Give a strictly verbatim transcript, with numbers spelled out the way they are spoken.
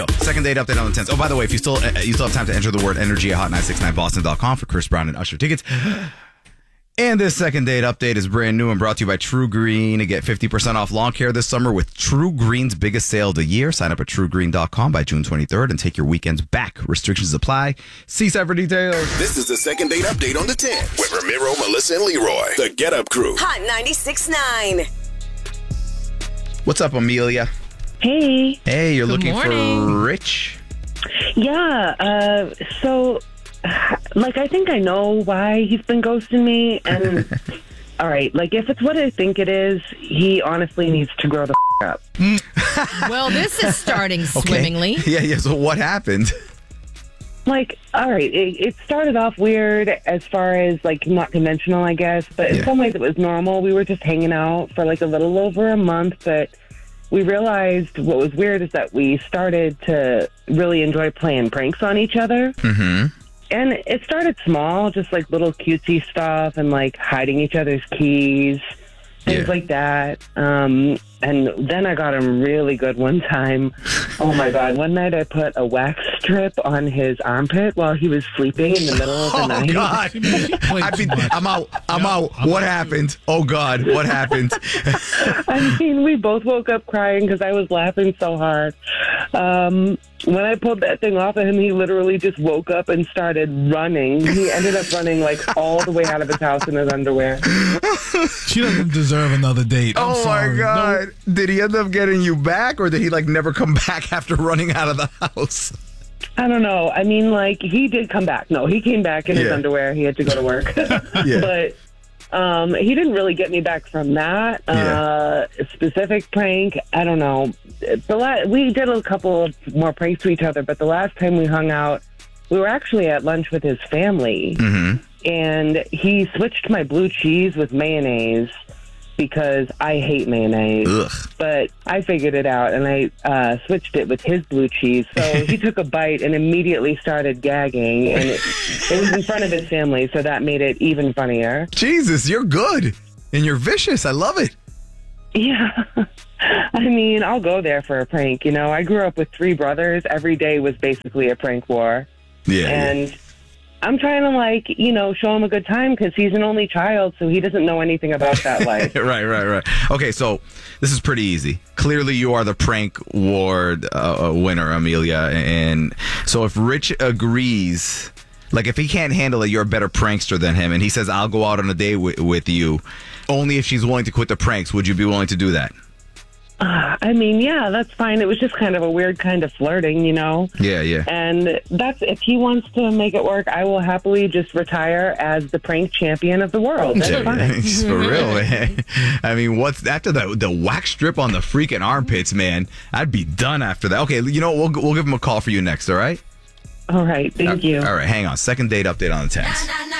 Second date update on the tenth. Oh, by the way, if you still uh, you still have time to enter the word energy at hot nine six nine boston dot com for Chris Brown and Usher tickets. And this second date update is brand new and brought to you by True Green. To get fifty percent off lawn care this summer with True Green's biggest sale of the year. Sign up at true green dot com by June twenty-third and take your weekends back. Restrictions apply. See site for details. This is the second date update on the tenth with Ramiro, Melissa, and Leroy. The Get Up Crew. Hot ninety-six point nine. What's up, Amelia? Hey. Hey, you're Good looking morning. for Rich? Yeah. Uh, so, like, I think I know why he's been ghosting me. And, all right, like, if it's what I think it is, he honestly needs to grow the f- up. Well, this is starting swimmingly. Yeah, yeah. So what happened? Like, all right, it, it started off weird as far as, like, not conventional, I guess. But in Yeah. some ways it was normal. We were just hanging out for, like, a little over a month. But we realized what was weird is that we started to really enjoy playing pranks on each other. Mm-hmm. And it started small, just like little cutesy stuff and like hiding each other's keys, things Yeah. like that. Um, and then I got him really good one time. Oh my God. One night I put a wax strip on his armpit while he was sleeping in the middle of the Oh, night. God. I mean, I'm out. I'm out. What happened? Oh, God. What happened? I mean, we both woke up crying because I was laughing so hard. Um, when I pulled that thing off of him, he literally just woke up and started running. He ended up running like all the way out of his house in his underwear. She doesn't deserve another date. I'm Oh, sorry. my God. Did he end up getting you back, or did he, like, never come back after running out of the house? I don't know. I mean, like, he did come back. No, he came back in his Yeah. underwear. He had to go to work. Yeah. But um, he didn't really get me back from that. Uh, specific prank, I don't know. The la- we did a couple of more pranks to each other, but the last time we hung out, we were actually at lunch with his family. Mm-hmm. And he switched my blue cheese with mayonnaise because I hate mayonnaise. Ugh. But I figured it out, and I uh, switched it with his blue cheese. So he took a bite and immediately started gagging, and it, it was in front of his family, so that made it even funnier. Jesus, you're good. And you're vicious. I love it. Yeah. I mean, I'll go there for a prank. You know, I grew up with three brothers. Every day was basically a prank war. Yeah. And I'm trying to, like, you know, show him a good time because he's an only child, so he doesn't know anything about that life. Right, right, right. Okay, so this is pretty easy. Clearly, you are the prank award uh, winner, Amelia. And so if Rich agrees, like if he can't handle it, you're a better prankster than him. And he says, I'll go out on a date w- with you. Only if she's willing to quit the pranks. Would you be willing to do that? Uh, I mean, yeah, that's fine. It was just kind of a weird kind of flirting, you know? Yeah, yeah. And that's, if he wants to make it work, I will happily just retire as the prank champion of the world. That's Yeah, fine. for real, man. I mean, what's after the the wax strip on the freaking armpits, man? I'd be done after that. Okay, you know, we'll we'll give him a call for you next. All right. All right. Thank you. All right, hang on. Second date update on the tenth.